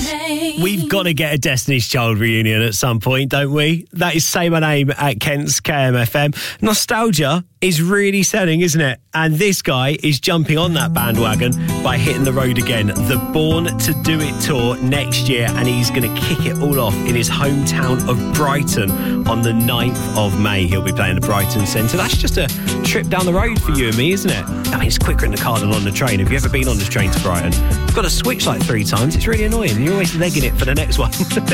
We've got to get a Destiny's Child reunion at some point, don't we? That is Say My Name at Kent's KMFM. Nostalgia is really selling, isn't it? And this guy is jumping on that bandwagon by hitting the road again. The Born to Do It tour next year, and he's going to kick it all off in his hometown of Brighton on the 9th of May. He'll be playing the Brighton Centre. That's just a trip down the road for you and me, isn't it? I mean, it's quicker in the car than on the train. Have you ever been on this train to Brighton? You've got to switch like 3 times. It's really annoying. You're always legging it for the next one.